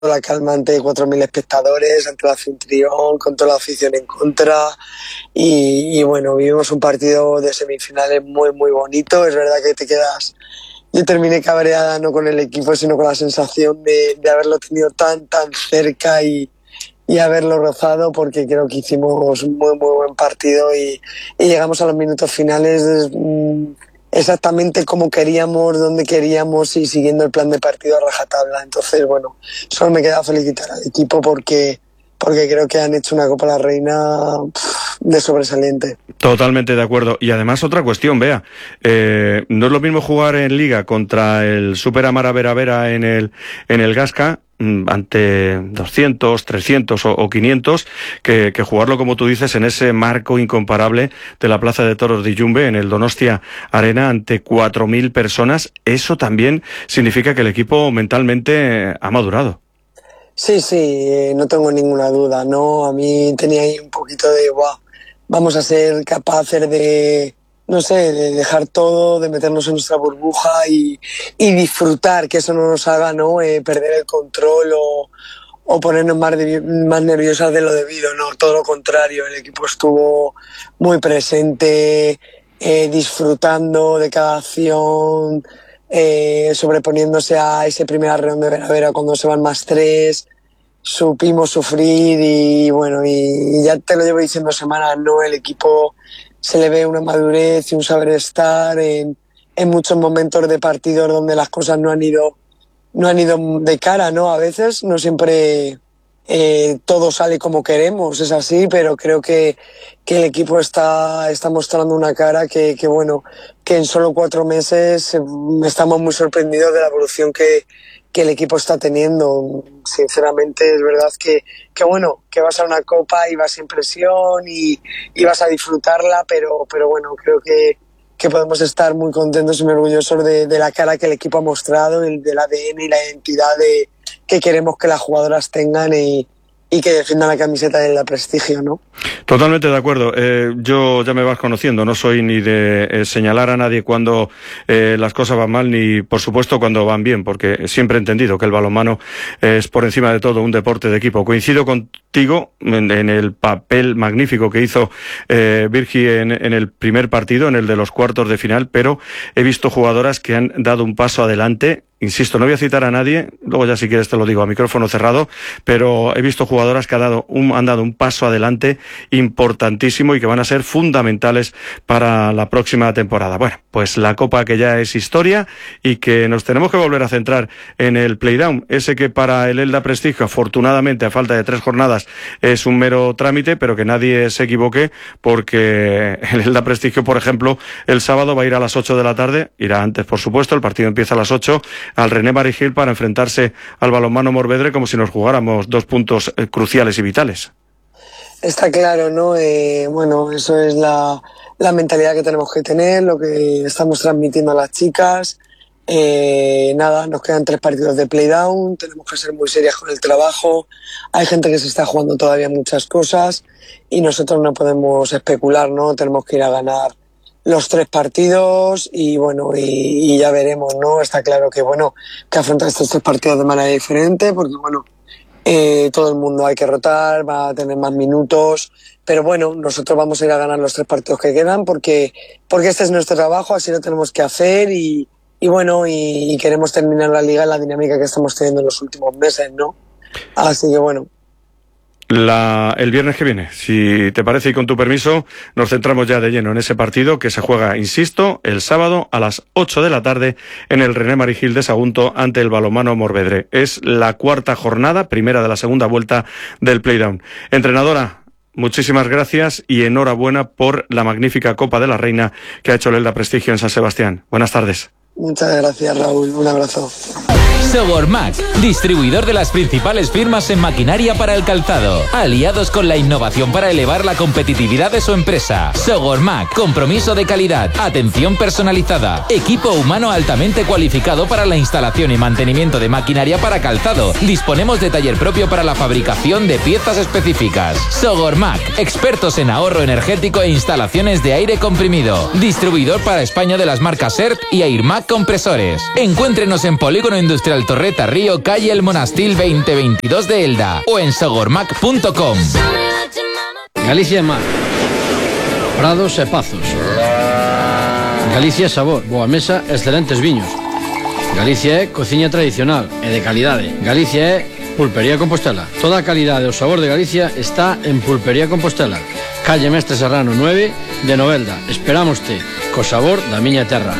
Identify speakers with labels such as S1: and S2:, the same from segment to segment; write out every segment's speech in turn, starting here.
S1: la calma ante 4.000 espectadores, ante el anfitrión, con toda la afición en contra. Y bueno, vivimos un partido de semifinales muy, muy bonito. Es verdad que te quedas... Yo terminé cabreada no con el equipo, sino con la sensación de haberlo tenido tan cerca y haberlo rozado, porque creo que hicimos un muy, muy buen partido y llegamos a los minutos finales exactamente como queríamos, donde queríamos y siguiendo el plan de partido a rajatabla. Entonces, bueno, solo me queda felicitar al equipo porque creo que han hecho una Copa de la Reina de sobresaliente.
S2: Totalmente de acuerdo. Y además otra cuestión, Bea, no es lo mismo jugar en Liga contra el Super Amara Vera en el Gasca ante 200, 300 o 500 que jugarlo, como tú dices, en ese marco incomparable de la Plaza de Toros de Yumbe, en el Donostia Arena, ante 4.000 personas. Eso también significa que el equipo mentalmente ha madurado.
S1: Sí, no tengo ninguna duda, ¿no? A mí tenía ahí un poquito de, vamos a ser capaces de, no sé, de dejar todo, de meternos en nuestra burbuja y disfrutar, que eso no nos haga, ¿no? Perder el control o ponernos más nerviosas de lo debido, no, todo lo contrario. El equipo estuvo muy presente, disfrutando de cada acción, sobreponiéndose a ese primer arreón de Vera cuando se van +3. Supimos sufrir y bueno, y ya te lo llevo diciendo semanas, ¿no? El equipo se le ve una madurez y un saber estar en muchos momentos de partidos donde las cosas no han ido de cara, ¿no? A veces no siempre todo sale como queremos, es así, pero creo que el equipo está mostrando una cara que bueno, que en solo 4 meses estamos muy sorprendidos de la evolución que el equipo está teniendo. Sinceramente, es verdad que bueno, que vas a una copa y vas sin presión y vas a disfrutarla, pero bueno, creo que podemos estar muy contentos y muy orgullosos de la cara que el equipo ha mostrado, del ADN y la identidad que queremos que las jugadoras tengan y que defiendan la camiseta del Prestigio, ¿no?
S2: Totalmente de acuerdo. Yo ya me vas conociendo, no soy ni de señalar a nadie cuando las cosas van mal, ni por supuesto cuando van bien, porque siempre he entendido que el balonmano es por encima de todo un deporte de equipo. Coincido contigo en el papel magnífico que hizo Virgi en el primer partido, en el de los cuartos de final, pero he visto jugadoras que han dado un paso adelante. Insisto, no voy a citar a nadie, luego ya si quieres te lo digo a micrófono cerrado, pero he visto jugadoras que han dado un paso adelante importantísimo y que van a ser fundamentales para la próxima temporada. Bueno, pues la Copa que ya es historia y que nos tenemos que volver a centrar en el playdown, ese que para el Elda Prestigio, afortunadamente, a falta de 3 jornadas, es un mero trámite, pero que nadie se equivoque, porque el Elda Prestigio, por ejemplo, el sábado va a ir a las 8 de la tarde, irá antes, por supuesto, el partido empieza a las 8, al René Marigil para enfrentarse al balonmano Morvedre como si nos jugáramos 2 puntos cruciales y vitales.
S1: Está claro, ¿no? Bueno, eso es la mentalidad que tenemos que tener, lo que estamos transmitiendo a las chicas. Nada, nos quedan 3 partidos de playdown, tenemos que ser muy serias con el trabajo. Hay gente que se está jugando todavía muchas cosas y nosotros no podemos especular, ¿no? Tenemos que ir a ganar los 3 partidos y bueno, y ya veremos, ¿no? Está claro que bueno, que afrontar estos 3 partidos de manera diferente, porque bueno, todo el mundo hay que rotar, va a tener más minutos, pero bueno, nosotros vamos a ir a ganar los 3 partidos que quedan porque este es nuestro trabajo, así lo tenemos que hacer y bueno, y queremos terminar la liga en la dinámica que estamos teniendo en los últimos meses, ¿no? Así que bueno.
S2: El viernes que viene, si te parece y con tu permiso, nos centramos ya de lleno en ese partido que se juega, insisto, el sábado a las 8 de la tarde en el René Marigil de Sagunto ante el balonmano Morvedre. Es la 4ª jornada, primera de la segunda vuelta del playdown. Entrenadora, muchísimas gracias y enhorabuena por la magnífica Copa de la Reina que ha hecho el Elda Prestigio en San Sebastián. Buenas tardes.
S1: Muchas gracias, Raúl. Un abrazo.
S3: Sogormac, distribuidor de las principales firmas en maquinaria para el calzado, aliados con la innovación para elevar la competitividad de su empresa. Sogormac, compromiso de calidad, atención personalizada, equipo humano altamente cualificado para la instalación y mantenimiento de maquinaria para calzado. Disponemos de taller propio para la fabricación de piezas específicas. Sogormac, expertos en ahorro energético e instalaciones de aire comprimido. Distribuidor para España de las marcas ERT y Airmac compresores. Encuéntrenos en Polígono Industrial Torreta Río, calle El Monastil 2022 de Elda o en sogormac.com.
S4: Galicia é mar, prados e pazos. Galicia é sabor, boa mesa, excelentes viños. Galicia é cociña tradicional e de calidade. Galicia é Pulpería Compostela. Toda a calidade e o sabor de Galicia está en Pulpería Compostela. Calle Mestre Serrano 9 de Novelda. Esperámoste co sabor da miña terra.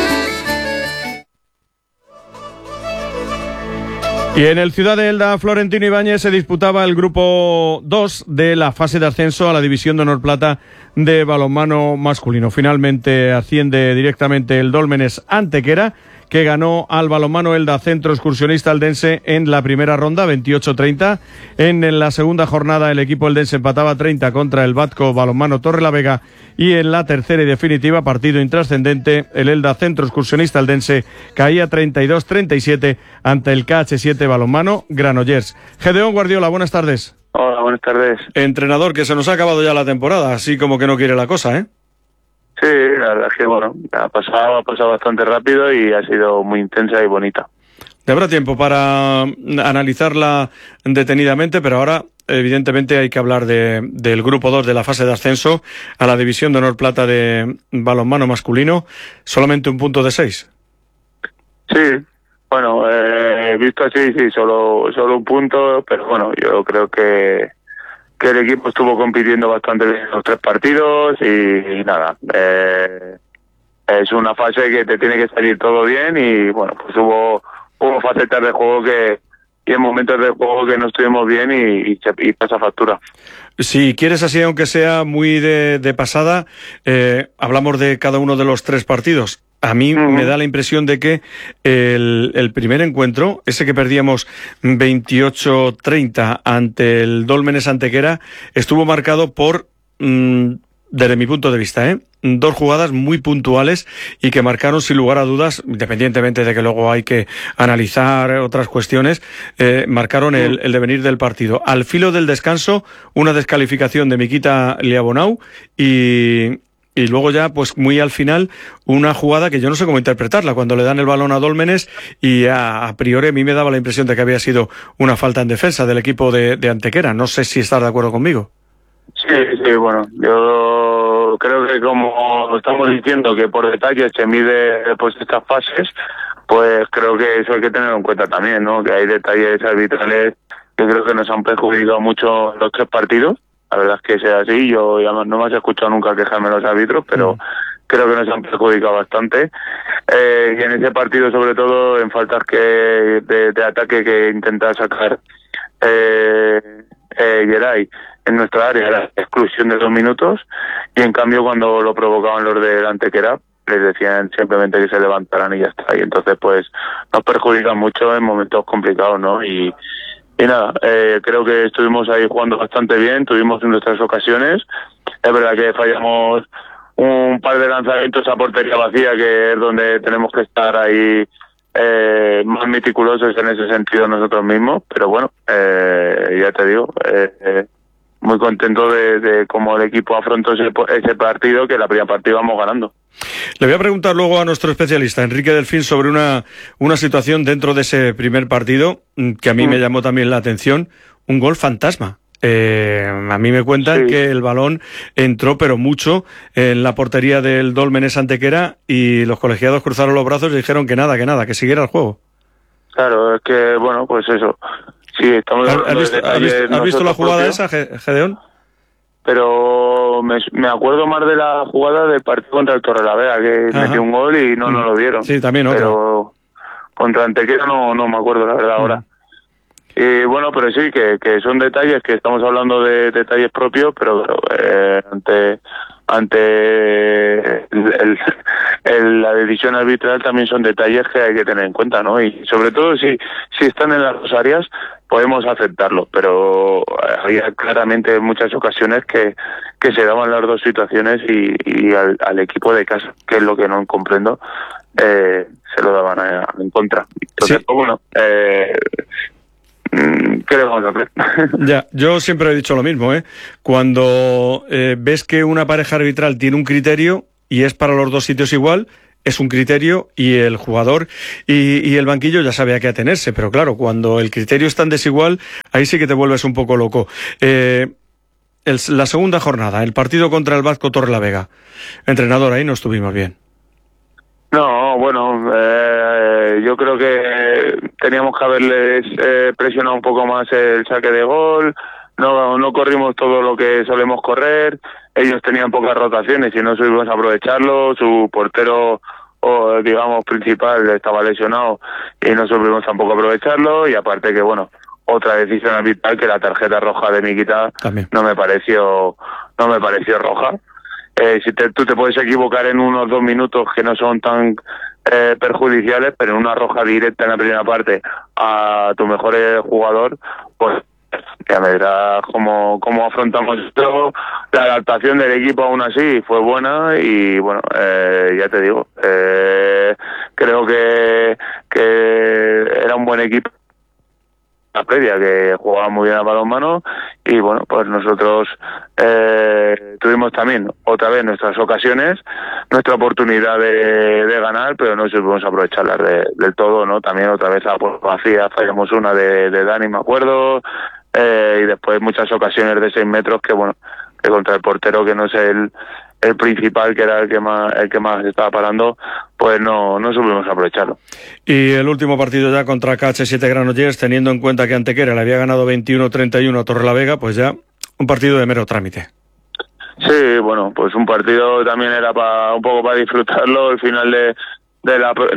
S2: Y en el Ciudad de Elda, Florentino Ibáñez se disputaba el grupo 2 de la fase de ascenso a la División de Honor Plata de balonmano masculino. Finalmente asciende directamente el Dólmenes Antequera, que ganó al balonmano Elda Centro Excursionista Eldense en la primera ronda, 28-30. En la segunda jornada el equipo eldense empataba 30 contra el Batco Balonmano Torrelavega, y en la tercera y definitiva, partido intrascendente, el Elda Centro Excursionista Eldense caía 32-37 ante el KH7 Balonmano Granollers. Gedeón Guardiola, buenas tardes.
S5: Hola, buenas tardes.
S2: Entrenador, que se nos ha acabado ya la temporada, así como que no quiere la cosa, ¿eh?
S5: Sí, la verdad es que bueno, ha pasado bastante rápido y ha sido muy intensa y bonita.
S2: Habrá tiempo para analizarla detenidamente, pero ahora evidentemente hay que hablar del grupo 2 de la fase de ascenso a la División de Honor Plata de balonmano masculino. Solamente un punto de 6. Sí,
S5: bueno, visto así, sí, solo un punto, pero bueno, yo creo que el equipo estuvo compitiendo bastante bien en los 3 partidos y nada, es una fase que te tiene que salir todo bien y bueno, pues hubo facetas de juego y en momentos de juego que no estuvimos bien y pasa factura.
S2: Si quieres así, aunque sea muy de pasada, hablamos de cada uno de los 3 partidos. A mí me da la impresión de que el primer encuentro, ese que perdíamos 28-30 ante el Dólmenes Antequera, estuvo marcado por, desde mi punto de vista, 2 jugadas muy puntuales y que marcaron sin lugar a dudas, independientemente de que luego hay que analizar otras cuestiones, marcaron el devenir del partido. Al filo del descanso, una descalificación de Miquita Liabonau y luego ya, pues muy al final, una jugada que yo no sé cómo interpretarla, cuando le dan el balón a Dólmenes y a priori a mí me daba la impresión de que había sido una falta en defensa del equipo de Antequera. No sé si estás de acuerdo conmigo.
S5: Sí, bueno, yo creo que como estamos diciendo que por detalles se mide pues estas fases, pues creo que eso hay que tenerlo en cuenta también, ¿no? Que hay detalles arbitrales que creo que nos han perjudicado mucho los 3 partidos. La verdad es que sea así, yo ya no me has escuchado nunca quejarme de los árbitros, pero creo que nos han perjudicado bastante. Y en ese partido, sobre todo, en faltas de ataque que intenta sacar Geray en nuestra área, era exclusión de 2 minutos, y en cambio cuando lo provocaban los de Antequera, les decían simplemente que se levantaran y ya está. Y entonces pues nos perjudican mucho en momentos complicados, ¿no? Y nada, creo que estuvimos ahí jugando bastante bien, tuvimos nuestras ocasiones. Es verdad que fallamos un par de lanzamientos a portería vacía, que es donde tenemos que estar ahí más meticulosos en ese sentido nosotros mismos, pero bueno, ya te digo, muy contento de cómo el equipo afrontó ese partido, que la primera partida íbamos ganando.
S2: Le voy a preguntar luego a nuestro especialista, Enrique Delfín, sobre una situación dentro de ese primer partido que a mí me llamó también la atención, un gol fantasma. A mí me cuentan que el balón entró, pero mucho, en la portería del Dólmenes Antequera y los colegiados cruzaron los brazos y dijeron que nada, que siguiera el juego.
S5: Claro, es que, bueno, pues eso. Sí, estamos
S2: ¿Has visto la jugada esa, Gedeón?
S5: Pero me acuerdo más de la jugada del partido contra el Torrelavega, que metió un gol y no nos lo dieron.
S2: Sí, también otro.
S5: Pero contra Antequera no me acuerdo, la verdad, ahora. Y bueno, pero sí, que son detalles, que estamos hablando de detalles propios, pero ante la decisión arbitral también son detalles que hay que tener en cuenta, ¿no? Y sobre todo si están en las 2 áreas podemos aceptarlo, pero había claramente muchas ocasiones que se daban las 2 situaciones y al equipo de casa, que es lo que no comprendo, se lo daban en contra. Entonces, pues bueno, ¿qué le vamos a hacer?
S2: Ya, yo siempre he dicho lo mismo, Cuando ves que una pareja arbitral tiene un criterio y es para los 2 sitios igual, es un criterio y el jugador y el banquillo ya sabe a qué atenerse, pero claro, cuando el criterio es tan desigual, ahí sí que te vuelves un poco loco. La segunda jornada, el partido contra el Vasco Torrelavega. Entrenador, ahí no estuvimos bien.
S5: No, bueno, yo creo que teníamos que haberles presionado un poco más el saque de gol. No corrimos todo lo que solemos correr. Ellos tenían pocas rotaciones y no supimos aprovecharlo. Su portero, digamos, principal estaba lesionado y no supimos tampoco aprovecharlo. Y aparte que, bueno, otra decisión arbitral, que la tarjeta roja de Nikita también no me pareció roja. Tú te puedes equivocar en unos 2 minutos que no son tan perjudiciales, pero en una roja directa en la primera parte a tu mejor jugador, pues ya me dirás cómo afrontamos esto. La adaptación del equipo aún así fue buena y bueno, ya te digo, creo que era un buen equipo la previa, que jugaba muy bien al balonmano, y bueno, pues nosotros tuvimos también otra vez nuestras ocasiones, nuestra oportunidad de ganar, pero no supimos aprovecharlas del todo, ¿no? También otra vez a puerta vacía fallamos una de Dani, me acuerdo, y después muchas ocasiones de 6 metros que bueno, que contra el portero, que no es el principal, que era el que más estaba parando, pues no supimos aprovecharlo.
S2: Y el último partido ya contra KH7 Granollers, teniendo en cuenta que Antequera le había ganado 21-31 a Torrelavega, pues ya un partido de mero trámite.
S5: Sí, bueno, pues un partido también era un poco para disfrutarlo, el final de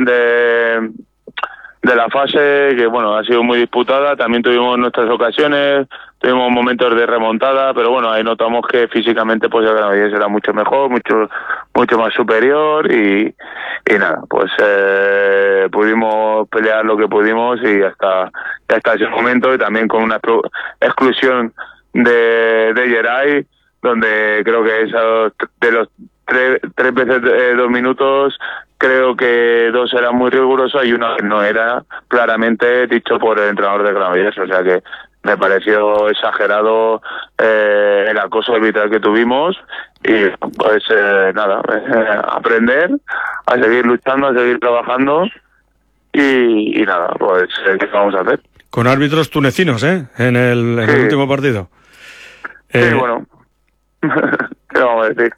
S5: la fase, que bueno, ha sido muy disputada. También tuvimos nuestras ocasiones, tuvimos momentos de remontada, pero bueno, ahí notamos que físicamente pues el Granollers era mucho mejor, mucho más superior, y nada, pues pudimos pelear lo que pudimos y hasta ese momento, y también con una exclusión de Geray, donde creo que esos de los tres veces 2 minutos, creo que 2 eran muy rigurosos y una no era, claramente dicho por el entrenador de Granollers. O sea que me pareció exagerado el acoso arbitral que tuvimos, y pues nada, aprender a seguir luchando, a seguir trabajando, y nada, pues ¿qué vamos a hacer?
S2: Con árbitros tunecinos, en el último partido.
S5: Sí, bueno. ¿Qué vamos a decir?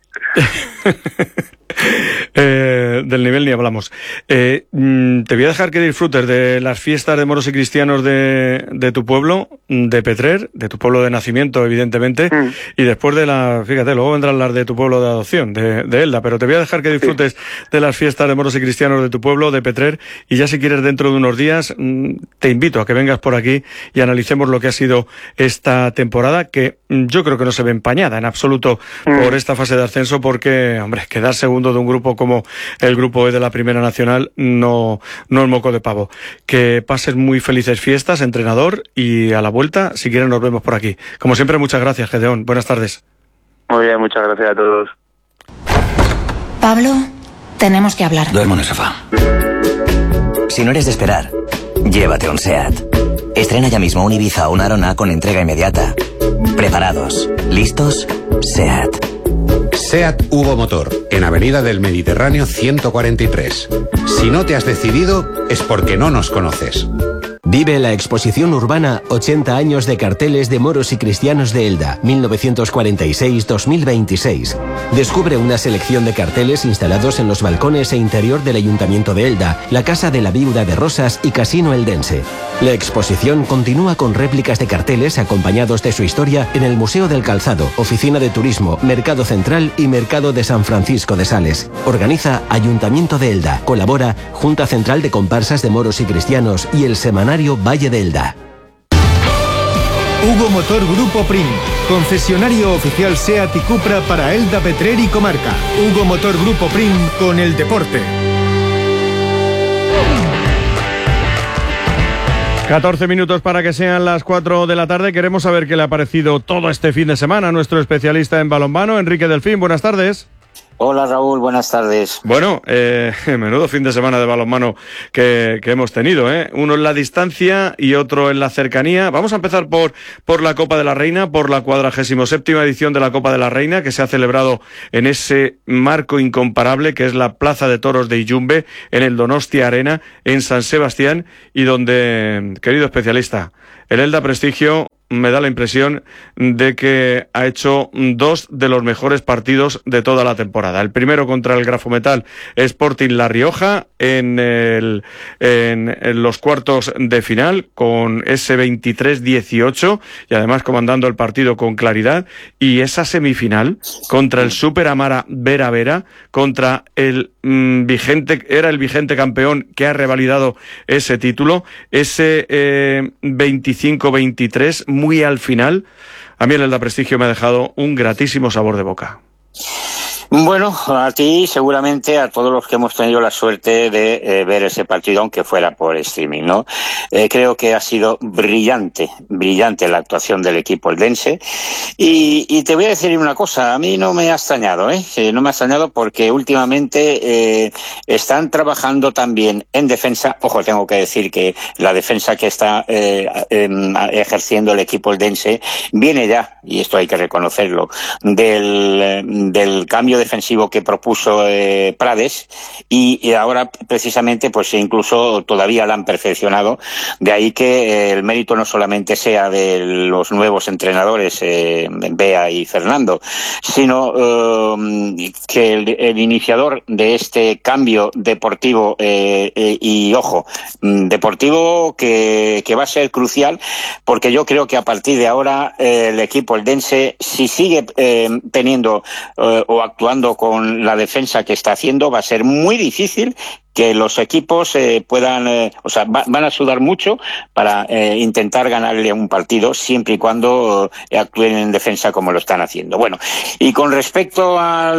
S2: Del nivel ni hablamos. Te voy a dejar que disfrutes de las fiestas de moros y cristianos de tu pueblo, de Petrer, de tu pueblo de nacimiento, evidentemente, y después fíjate, luego vendrán las de tu pueblo de adopción, de Elda, pero te voy a dejar que disfrutes de las fiestas de moros y cristianos de tu pueblo, de Petrer, y ya si quieres dentro de unos días te invito a que vengas por aquí y analicemos lo que ha sido esta temporada, que yo creo que no se ve empañada en absoluto por esta fase de ascenso, porque, hombre, quedar segundo de un grupo como el grupo E de la Primera Nacional no es moco de pavo. Que pases muy felices fiestas, entrenador, y a la vuelta, si quieres, nos vemos por aquí. Como siempre, muchas gracias, Gedeón. Buenas tardes.
S5: Muy bien, muchas gracias a todos.
S6: Pablo, tenemos que hablar.
S7: Duermo en el sofá. Si no eres de esperar, llévate un SEAT. Estrena ya mismo un Ibiza o un Arona con entrega inmediata. ¿Preparados? ¿Listos? SEAT.
S8: SEAT Hugo Motor, en Avenida del Mediterráneo 143. Si no te has decidido, es porque no nos conoces.
S9: Vive la exposición urbana 80 años de carteles de moros y cristianos de Elda, 1946-2026. Descubre una selección de carteles instalados en los balcones e interior del Ayuntamiento de Elda, la Casa de la Viuda de Rosas y Casino Eldense. La exposición continúa con réplicas de carteles acompañados de su historia en el Museo del Calzado, Oficina de Turismo, Mercado Central y Mercado de San Francisco de Sales. Organiza Ayuntamiento de Elda. Colabora Junta Central de Comparsas de Moros y Cristianos y el semanario Valle de Elda.
S10: Hugo Motor Grupo Prim, concesionario oficial SEAT y Cupra para Elda, Petrer y comarca. Hugo Motor Grupo Prim, con el deporte.
S2: 14 minutos para que sean las 4 de la tarde. Queremos saber qué le ha parecido todo este fin de semana a nuestro especialista en balonmano, Enrique Delfín. Buenas tardes.
S11: Hola Raúl, buenas tardes.
S2: Bueno, menudo fin de semana de balonmano que hemos tenido, ¿eh? Uno en la distancia y otro en la cercanía. Vamos a empezar por la Copa de la Reina, por la 47ª edición de la Copa de la Reina, que se ha celebrado en ese marco incomparable que es la Plaza de Toros de Illumbe, en el Donostia Arena, en San Sebastián, y donde, querido especialista, el Elda Prestigio me da la impresión de que ha hecho 2 de los mejores partidos de toda la temporada. El primero contra el Grafometal Sporting La Rioja en los cuartos de final, con ese 23-18, y además comandando el partido con claridad. Y esa semifinal contra el Super Amara Vera Vera, contra el vigente campeón que ha revalidado ese título, ese 25-23, muy al final. A mí el Elda Prestigio me ha dejado un gratísimo sabor de boca.
S11: Bueno, a ti, seguramente a todos los que hemos tenido la suerte de ver ese partido, aunque fuera por streaming, ¿no? Creo que ha sido brillante la actuación del equipo eldense. Y te voy a decir una cosa, a mí no me ha extrañado, no me ha extrañado porque últimamente están trabajando también en defensa. Ojo, tengo que decir que la defensa que está ejerciendo el equipo eldense viene ya, y esto hay que reconocerlo, del cambio defensivo que propuso Prades, y ahora precisamente pues incluso todavía la han perfeccionado. De ahí que el mérito no solamente sea de los nuevos entrenadores Bea y Fernando, sino que el iniciador de este cambio deportivo y ojo, deportivo que va a ser crucial, porque yo creo que a partir de ahora el equipo eldense, si sigue teniendo o actuando con la defensa que está haciendo, va a ser muy difícil que los equipos puedan, van a sudar mucho para intentar ganarle un partido, siempre y cuando actúen en defensa como lo están haciendo. Bueno, y con respecto a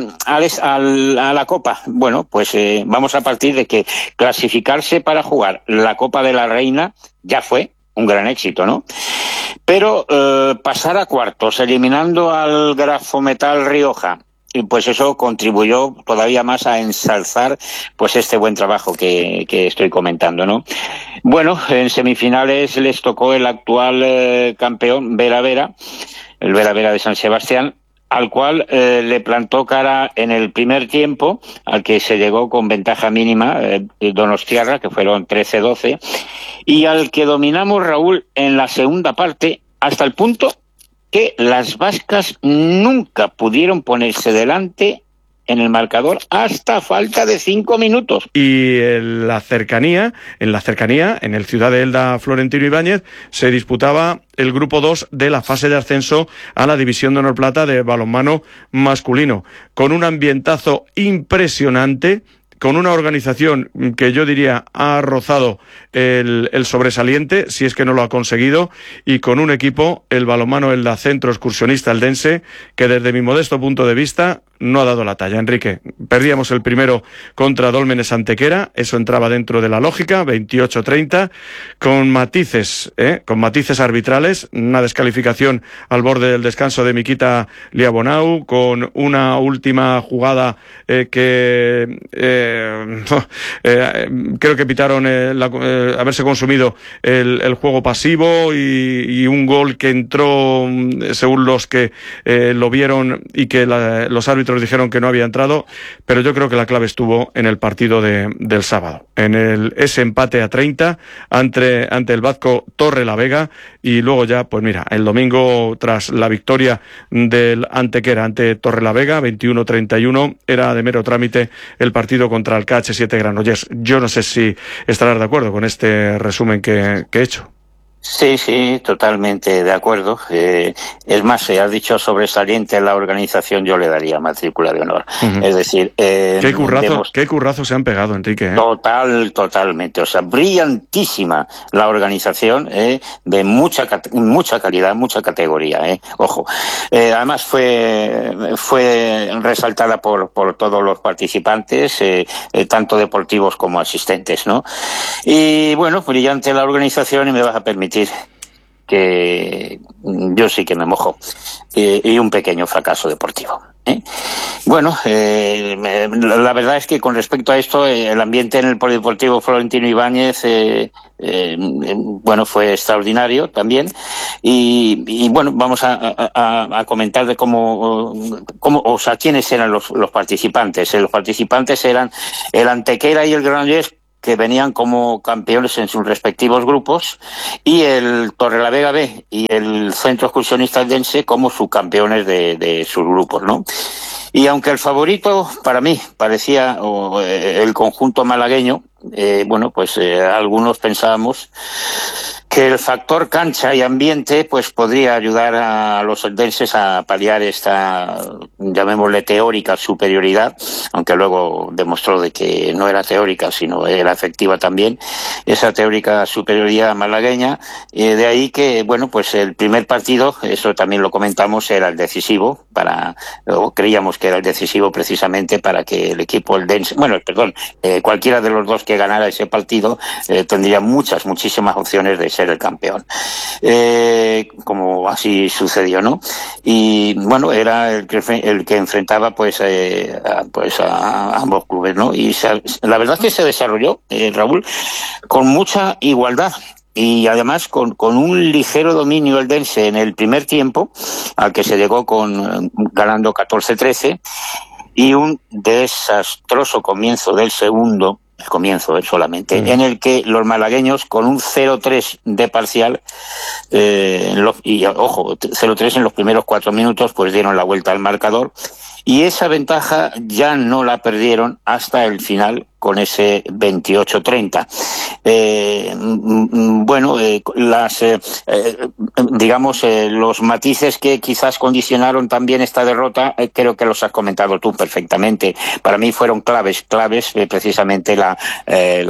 S11: la Copa, bueno, pues vamos a partir de que clasificarse para jugar la Copa de la Reina ya fue un gran éxito, ¿no? Pero pasar a cuartos, eliminando al Grafometal Rioja, y pues eso contribuyó todavía más a ensalzar pues este buen trabajo que estoy comentando, ¿no? Bueno, en semifinales les tocó el actual campeón Vera Vera, el Vera Vera de San Sebastián, al cual le plantó cara en el primer tiempo, al que se llegó con ventaja mínima, Donostiarra, que fueron 13-12, y al que dominamos, Raúl, en la segunda parte, hasta el punto que las vascas nunca pudieron ponerse delante en el marcador hasta falta de 5 minutos.
S2: Y en la cercanía, en el Ciudad de Elda Florentino Ibáñez, se disputaba el grupo 2 de la fase de ascenso a la División de Honor Plata de balonmano masculino, con un ambientazo impresionante, con una organización que yo diría ha rozado el sobresaliente, si es que no lo ha conseguido, y con un equipo, el balonmano Elda Centro Excursionista Eldense, que desde mi modesto punto de vista no ha dado la talla. Enrique, perdíamos el primero contra Dólmenes Antequera, eso entraba dentro de la lógica, 28-30, con matices arbitrales, una descalificación al borde del descanso de Miquita Liabonau, con una última jugada que creo que pitaron haberse consumido el juego pasivo y un gol que entró según los que lo vieron y que los árbitros dijeron que no había entrado, pero yo creo que la clave estuvo en el partido del sábado, en ese empate a 30 ante el Vasco Torrelavega, y luego ya, pues mira, el domingo, tras la victoria del Antequera ante Torrelavega, 21-31, era de mero trámite el partido contra el KH7 Granollers. Yo no sé si estarás de acuerdo con este resumen que he hecho.
S11: Sí, totalmente de acuerdo. Es más, si has dicho sobresaliente en la organización, yo le daría matrícula de honor. Uh-huh. Es decir,
S2: qué currazo se han pegado, Enrique.
S11: Totalmente. O sea, brillantísima la organización, de mucha calidad, mucha categoría. Ojo. Además fue resaltada por todos los participantes, tanto deportivos como asistentes, ¿no? Y bueno, brillante la organización, y me vas a permitir que yo sí que me mojo, y un pequeño fracaso deportivo. Bueno, la verdad es que con respecto a esto, el ambiente en el Polideportivo Florentino Ibáñez, bueno, fue extraordinario también. Y bueno, vamos a comentar de cómo, o sea, quiénes eran los participantes. Los participantes eran el Antequera y el Granollers, que venían como campeones en sus respectivos grupos, y el Torrelavega B y el Centro Excursionista Eldense como subcampeones de sus grupos, ¿no? Y aunque el favorito para mí parecía el conjunto malagueño, bueno, pues algunos pensábamos que el factor cancha y ambiente pues podría ayudar a los eldenses a paliar esta, llamémosle, teórica superioridad, aunque luego demostró de que no era teórica, sino era efectiva también, esa teórica superioridad malagueña. De ahí que, bueno, pues el primer partido, eso también lo comentamos, era el decisivo, o creíamos que era el decisivo precisamente para que el equipo eldense, cualquiera de los dos que ganara ese partido tendría muchísimas opciones de ser el campeón, como así sucedió, ¿no? Y bueno, era el que enfrentaba pues a ambos clubes, ¿no? Y la verdad es que se desarrolló, Raúl, con mucha igualdad. Y además con un ligero dominio eldense en el primer tiempo, al que se llegó ganando 14-13, y un desastroso comienzo del segundo, solamente, en el que los malagueños, con un 0-3 de parcial, y ojo, 0-3 en los primeros 4 minutos, pues dieron la vuelta al marcador, y esa ventaja ya no la perdieron hasta el final con ese 28-30. Los matices que quizás condicionaron también esta derrota, creo que los has comentado tú perfectamente. Para mí fueron claves, precisamente en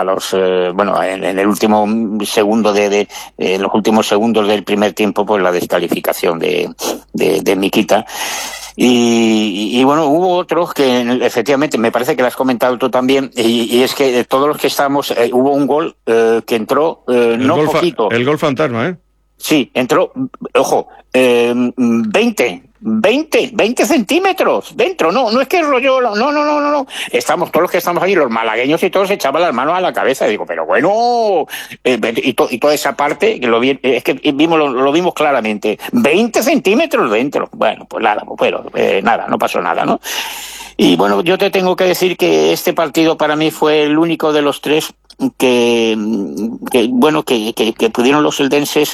S11: el último segundo en los últimos segundos del primer tiempo, pues la descalificación de Miquita. Y bueno, hubo otros que efectivamente me parece que lo has comentado tú también, y es que todos los que estamos, hubo un gol que entró poquito.
S2: El gol fantasma, ¿eh?
S11: Sí, entró, ojo, 20 centímetros dentro, no es que rollo, no. Estamos, todos los que estamos allí, los malagueños y todos, echaban las manos a la cabeza, y digo, pero bueno, y toda esa parte, que lo vimos claramente, 20 centímetros dentro. Bueno, pues nada, no pasó nada, ¿no? Y bueno, yo te tengo que decir que este partido para mí fue el único de los tres que pudieron los eldenses,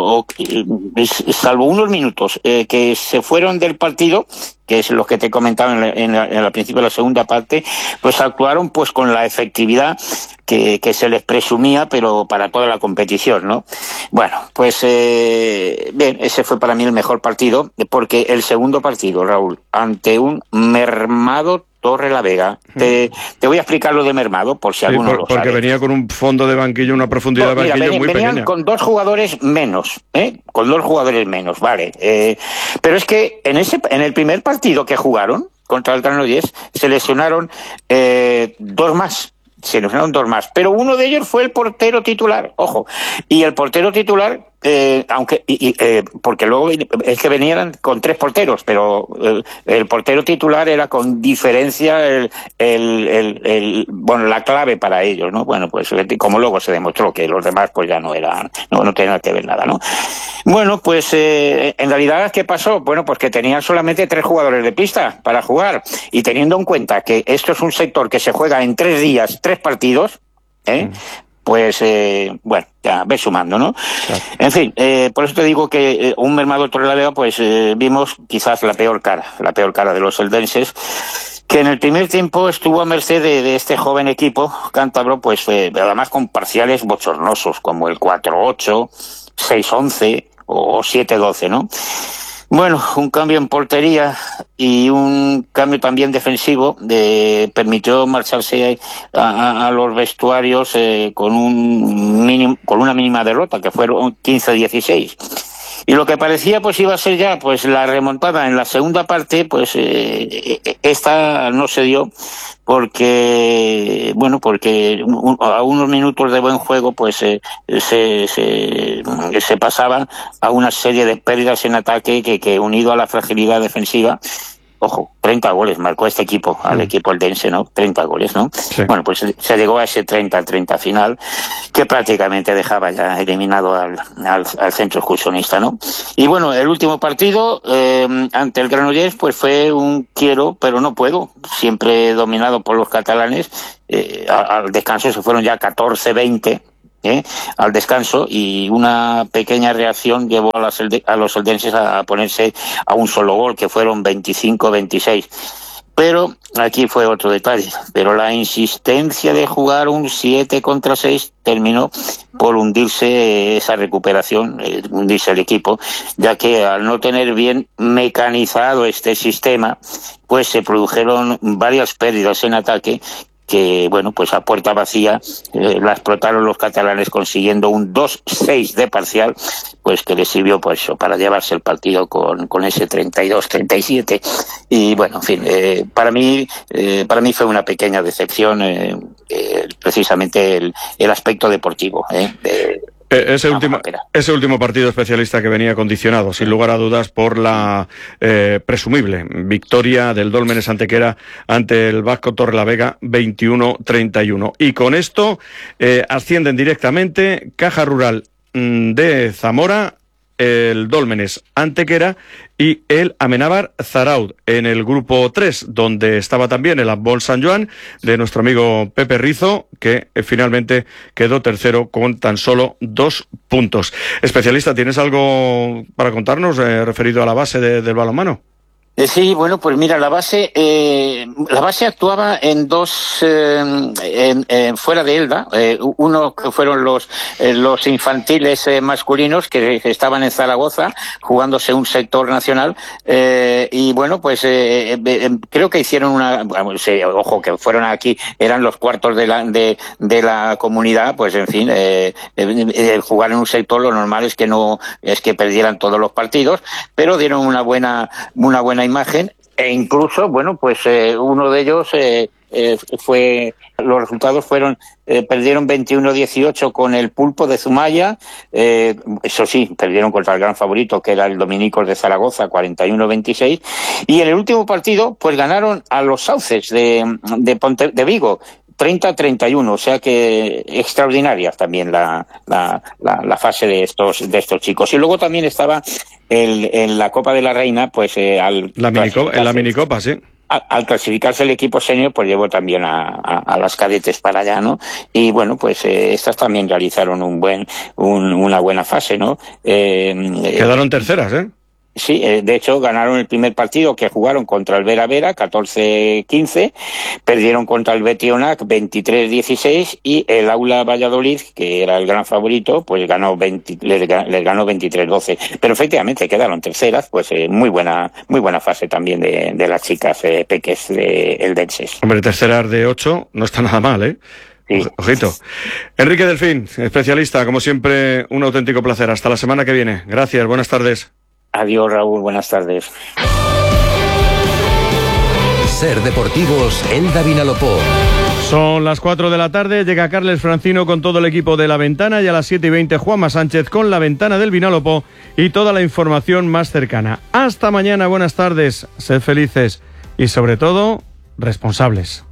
S11: salvo unos minutos que se fueron del partido, que es los que te he comentado en el principio de la segunda parte, pues actuaron pues con la efectividad que se les presumía, pero para toda la competición, ¿no? Bueno, pues bien, ese fue para mí el mejor partido, porque el segundo partido, Raúl, ante un mermado Torrelavega. Te voy a explicar lo de mermado, por si alguno lo sabe.
S2: Porque venía con un fondo de banquillo, una profundidad de banquillo muy pequeña.
S11: Venían con 2 jugadores menos, vale. Pero es que en el primer partido que jugaron contra el Granollers se lesionaron 2 más. Pero uno de ellos fue el portero titular, ojo. Y el portero titular, porque luego es que venían con 3 porteros, pero el portero titular era con diferencia la clave para ellos, ¿no? Bueno, pues como luego se demostró que los demás pues ya no tenían que ver nada, ¿no? Bueno, pues en realidad, ¿qué pasó? Bueno, pues que tenían solamente 3 jugadores de pista para jugar, y teniendo en cuenta que esto es un sector que se juega en 3 días, 3 partidos, pues ya ves sumando, ¿no? Claro. En fin, por eso te digo que un mermado Torrelavega, pues vimos quizás la peor cara de los eldenses, que en el primer tiempo estuvo a merced de este joven equipo cántabro, pues además con parciales bochornosos, como el 4-8, 6-11 o 7-12, ¿no? Bueno, un cambio en portería y un cambio también defensivo permitió marcharse a los vestuarios con una mínima derrota, que fueron 15-16. Y lo que parecía pues iba a ser ya pues la remontada en la segunda parte, pues esta no se dio, porque a unos minutos de buen juego pues se pasaba a una serie de pérdidas en ataque que unido a la fragilidad defensiva Ojo, 30 goles marcó este equipo, al equipo eldense, ¿no? 30 goles, ¿no? Sí. Bueno, pues se llegó a ese 30-30 final, que prácticamente dejaba ya eliminado al centro excursionista, ¿no? Y bueno, el último partido ante el Granollers, pues fue un quiero, pero no puedo, siempre dominado por los catalanes. Al descanso se fueron ya 14-20, al descanso, y una pequeña reacción llevó a los eldenses a ponerse a un solo gol, que fueron 25-26. Pero aquí fue otro detalle, pero la insistencia de jugar un 7-6 terminó por hundirse esa recuperación, hundirse el equipo, ya que al no tener bien mecanizado este sistema, pues se produjeron varias pérdidas en ataque, que, bueno, pues a puerta vacía la explotaron los catalanes, consiguiendo un 2-6 de parcial, pues que les sirvió pues para llevarse el partido con ese 32-37. Y bueno, en fin, para mí fue una pequeña decepción, precisamente el aspecto deportivo,
S2: Ese último partido, especialista, que venía condicionado, sin lugar a dudas, por la presumible victoria del Dólmenes Antequera ante el Vasco Torrelavega 21-31. Y con esto ascienden directamente Caja Rural de Zamora, el Dólmenes Antequera y el Amenábar Zaraud en el grupo 3, donde estaba también el Handbol San Joan de nuestro amigo Pepe Rizo, que finalmente quedó tercero con tan solo 2 puntos. Especialista, ¿tienes algo para contarnos referido a la base del balonmano?
S11: Sí, bueno, pues mira, la base actuaba en dos, fuera de Elda, uno que fueron los infantiles masculinos que estaban en Zaragoza jugándose un sector nacional, y bueno, pues creo que hicieron ojo, que fueron aquí, eran los cuartos de la comunidad, pues en fin, jugar en un sector lo normal es que perdieran todos los partidos, pero dieron una buena imagen, e incluso, bueno, pues uno de ellos los resultados fueron, perdieron 21-18 con el Pulpo de Zumaya, eso sí, perdieron contra el gran favorito, que era el Dominicos de Zaragoza, 41-26, y en el último partido, pues ganaron a los Sauces de Vigo, 30-31, o sea que extraordinaria también la fase de estos chicos. Y luego también estaba en la Copa de la Reina, pues en
S2: la minicopa, sí.
S11: Al clasificarse el equipo senior, pues llevó también a las cadetes para allá, ¿no? Y bueno, pues estas también realizaron una buena fase, ¿no?
S2: Quedaron terceras, ¿eh?
S11: Sí, de hecho ganaron el primer partido que jugaron contra el Vera Vera, 14-15, perdieron contra el Betionac 23-16, y el Aula Valladolid, que era el gran favorito, pues les ganó 23-12. Pero efectivamente quedaron terceras, pues muy buena fase también de las chicas peques de eldenses.
S2: Hombre, terceras de 8 no está nada mal, ¿eh? Sí. Ojito. Enrique Delfín, especialista, como siempre, un auténtico placer. Hasta la semana que viene. Gracias, buenas tardes.
S11: Adiós, Raúl, buenas tardes.
S12: Ser Deportivos, Elda Vinalopó.
S2: Son las 4 de la tarde, llega Carles Francino con todo el equipo de La Ventana, y a las 7:20 Juanma Sánchez con La Ventana del Vinalopó y toda la información más cercana. Hasta mañana, buenas tardes, sed felices y sobre todo, responsables.